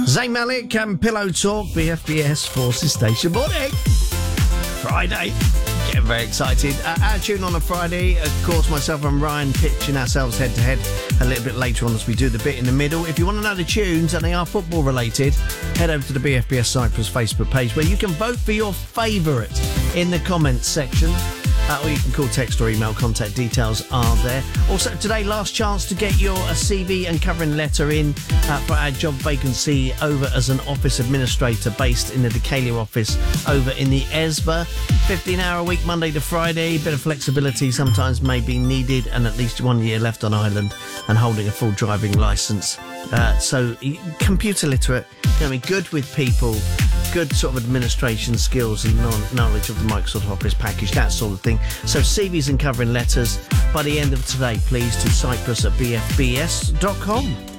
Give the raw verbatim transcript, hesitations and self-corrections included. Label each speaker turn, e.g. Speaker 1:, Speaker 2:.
Speaker 1: Zayn Malik and Pillow Talk, B F B S Forces Station. Morning! Friday. Getting very excited. Uh, our tune on a Friday, of course, myself and Ryan pitching ourselves head to head a little bit later on as we do the bit in the middle. If you want to know the tunes and they are football related, head over to the B F B S Cyprus Facebook page where you can vote for your favourite in the comments section. Uh, or you can call, text or email. Contact details are there. Also today, last chance to get your uh, C V and covering letter in uh, for our job vacancy over as an office administrator based in the Decatur office over in the E S B A. fifteen hour a week, Monday to Friday. Bit of flexibility sometimes may be needed, and at least one year left on island and holding a full driving licence. Uh, so computer literate, you know what I mean, good with people, good sort of administration skills and knowledge of the Microsoft Office package, that sort of thing. So C Vs and covering letters by the end of today, please, to cyprus at b f b s dot com.